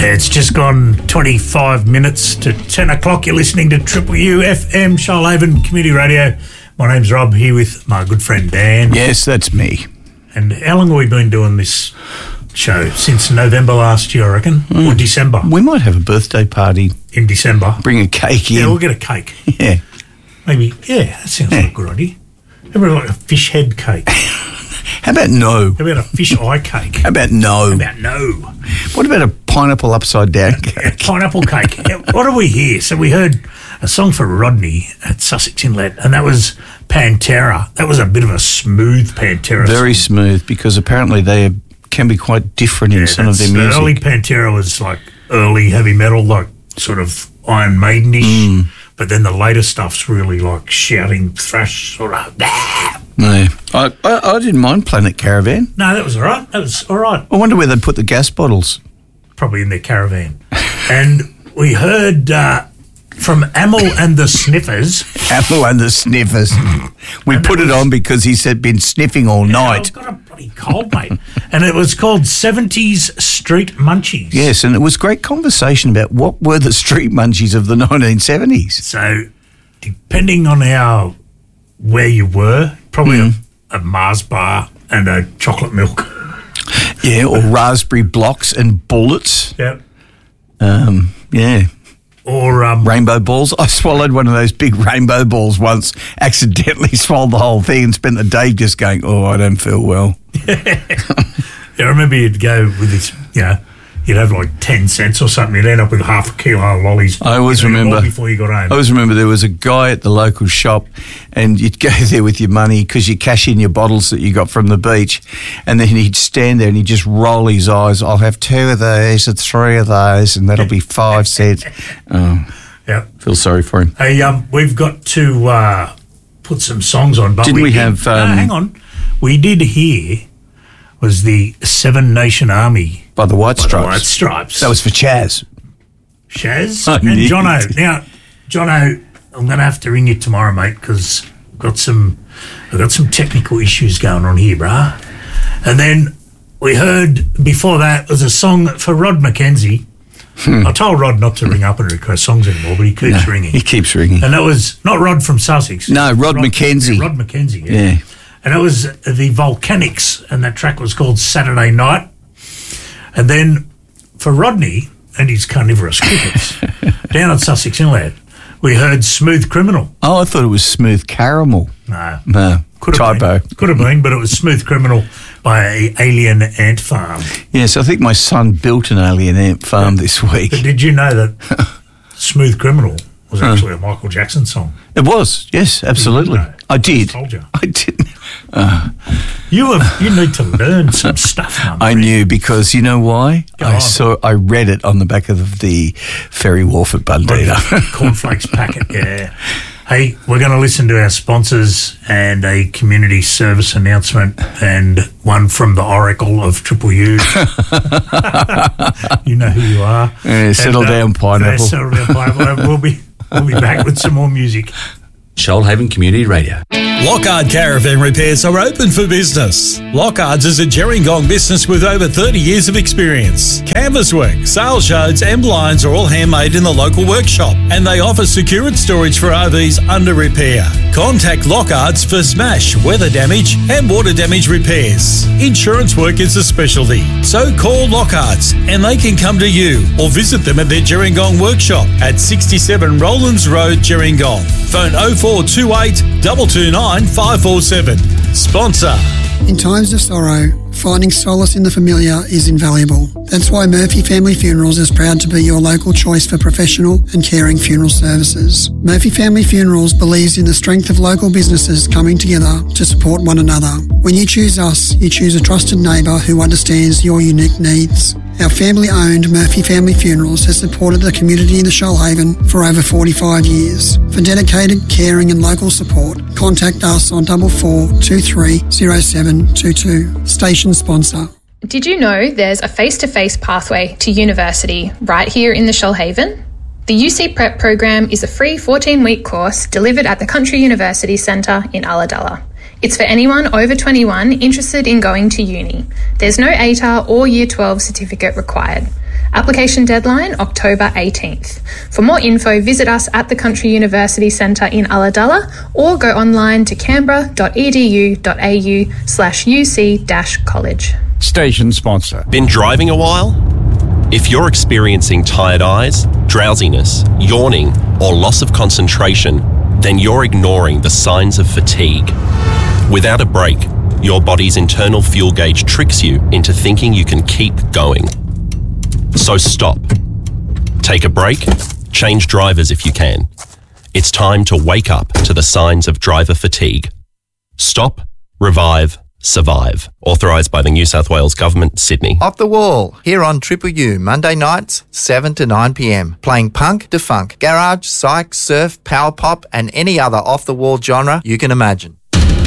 It's just gone 25 minutes to 10 o'clock. You're listening to Triple U FM, Shoalhaven Community Radio. My name's Rob, here with my good friend Dan. Yes, that's me. And how long have we been doing this show? Since November last year, I reckon, or December. We might have a birthday party. In December. Bring a cake in. Yeah, we'll get a cake. Yeah. Maybe, that sounds like a good idea. Maybe like a fish head cake. How about no? How about a fish eye cake? How about no? How about no? What about a pineapple upside down cake? Pineapple cake. What did we hear? So we heard a song for Rodney at Sussex Inlet, and that was Pantera. That was a bit of a smooth Pantera Very song. smooth, because apparently they can be quite different in some of their music. Early Pantera was like early heavy metal, like sort of Iron Maiden-ish, but then the later stuff's really like shouting thrash, sort of. No, I didn't mind Planet Caravan. No, that was all right. That was all right. I wonder where they put the gas bottles. Probably in their caravan. And we heard from Amel and the Sniffers. Amel and the Sniffers. We put it on because he's been sniffing all night. I've got a bloody cold, mate. And it was called 70s Street Munchies. Yes, and it was great conversation about what were the street munchies of the 1970s. So, depending on where you were, probably a Mars bar and a chocolate milk. Yeah, or raspberry blocks and bullets. Yep. Yeah. Or rainbow balls. I swallowed one of those big rainbow balls once, accidentally swallowed the whole thing and spent the day just going, oh, I don't feel well. I remember you'd go with this, you'd have like 10 cents or something. You'd end up with half a kilo of lollies. I always remember. Before you got home. I always remember there was a guy at the local shop, and you'd go there with your money because you cash in your bottles that you got from the beach, and then he'd stand there and he'd just roll his eyes. I'll have 2 of those and 3 of those, and that'll be 5 cents. Oh, yeah. Feel sorry for him. Hey, we've got to put some songs on. But Didn't we have... no, hang on. We did hear was the Seven Nation Army. By the White Stripes. The White Stripes. That was for Chaz. Shaz and Jono. Now, Jono, I'm going to have to ring you tomorrow, mate, because I've got some technical issues going on here, brah. And then we heard before that was a song for Rod McKenzie. I told Rod not to ring up and request songs anymore, but he keeps ringing. He keeps ringing. And that was not Rod from Sussex. No, Rod McKenzie. Rod McKenzie, yeah. And it was the Volcanics, and that track was called Saturday Night. And then for Rodney and his carnivorous crickets, down at Sussex Inlet, we heard Smooth Criminal. Oh, I thought it was Smooth Caramel. No. Typo. Could have been, but it was Smooth Criminal by Alien Ant Farm. Yes, I think my son built an alien ant farm this week. But did you know that Smooth Criminal was actually a Michael Jackson song? It was, yes, absolutely. I did. I told you. I didn't. You need to learn some stuff, Mum. I knew, because you know why? I read it on the back of the ferry wharf at Bundita. Cornflakes packet, yeah. Hey, we're going to listen to our sponsors and a community service announcement and one from the Oracle of Triple U. You know who you are. Yeah, settle down, Pineapple. Settle down, Pineapple. We'll be back with some more music. Shoalhaven Community Radio. Lockhart Caravan Repairs are open for business. Lockhart's is a Gerringong business with over 30 years of experience. Canvas work, sales yards and blinds are all handmade in the local workshop, and they offer secured storage for RVs under repair. Contact Lockhart's for smash, weather damage and water damage repairs. Insurance work is a specialty, so call Lockhart's and they can come to you, or visit them at their Gerringong workshop at 67 Rowlands Road, Gerringong. Phone 0428 229 547. Sponsor. In times of sorrow, finding solace in the familiar is invaluable. That's why Murphy Family Funerals is proud to be your local choice for professional and caring funeral services. Murphy Family Funerals believes in the strength of local businesses coming together to support one another. When you choose us, you choose a trusted neighbour who understands your unique needs. Our family-owned Murphy Family Funerals has supported the community in the Shoalhaven for over 45 years. For dedicated, caring and local support, contact us on 4423 0722. Station sponsor. Did you know there's a face-to-face pathway to university right here in the Shoalhaven? The UC Prep program is a free 14-week course delivered at the Country University Centre in Ulladulla. It's for anyone over 21 interested in going to uni. There's no ATAR or Year 12 certificate required. Application deadline October 18th. For more info, visit us at the Country University Centre in Ulladulla or go online to canberra.edu.au/UC-college. Station sponsor. Been driving a while? If you're experiencing tired eyes, drowsiness, yawning, or loss of concentration, then you're ignoring the signs of fatigue. Without a brake, your body's internal fuel gauge tricks you into thinking you can keep going. So stop. Take a break, change drivers if you can. It's time to wake up to the signs of driver fatigue. Stop, revive, survive. Authorised by the New South Wales Government, Sydney. Off the Wall, here on Triple U, Monday nights, 7 to 9 p.m. Playing punk to funk, garage, psych, surf, power pop and any other off-the-wall genre you can imagine.